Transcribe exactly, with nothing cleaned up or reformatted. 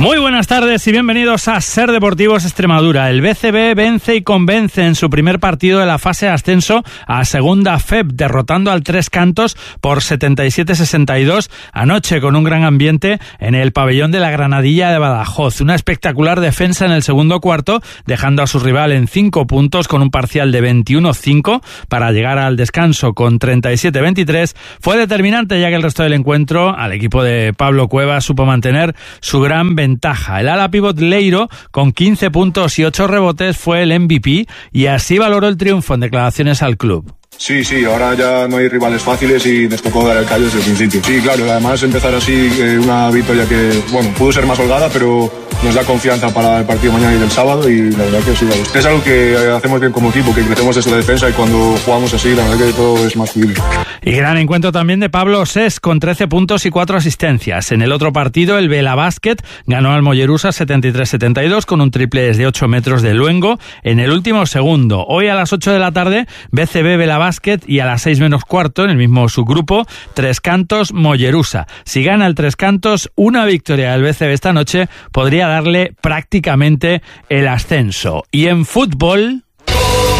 Muy buenas tardes y bienvenidos a Ser Deportivos Extremadura. El B C B vence y convence en su primer partido de la fase de ascenso a Segunda F E P, derrotando al Tres Cantos por setenta y siete a sesenta y dos anoche con un gran ambiente en el pabellón de la Granadilla de Badajoz. Una espectacular defensa en el segundo cuarto, dejando a su rival en cinco puntos con un parcial de veintiuno a cinco para llegar al descanso con treinta y siete a veintitrés. Fue determinante, ya que el resto del encuentro al equipo de Pablo Cuevas supo mantener su gran ventaja. El ala pívot Leiro, con quince puntos y ocho rebotes, fue el M V P y así valoró el triunfo en declaraciones al club. Sí, sí, ahora ya no hay rivales fáciles y nos tocó dar el callo desde el principio. Sí, claro, además empezar así, eh, una victoria que, bueno, pudo ser más holgada, pero nos da confianza para el partido mañana y del sábado y la verdad que sí, es algo que hacemos bien como equipo, que crecemos desde la defensa y cuando jugamos así, la verdad que todo es más fluido. Y gran encuentro también de Pablo Sés, con trece puntos y cuatro asistencias. En el otro partido, el Vela Basket ganó al Mollerusa setenta y tres a setenta y dos con un triple desde ocho metros de Luengo en el último segundo. Hoy a las ocho de la tarde, B C B Vela Basket, y a las seis menos cuarto, en el mismo subgrupo, Tres Cantos Mollerusa. Si gana el Tres Cantos, una victoria del B C B esta noche podría darle prácticamente el ascenso. Y en fútbol...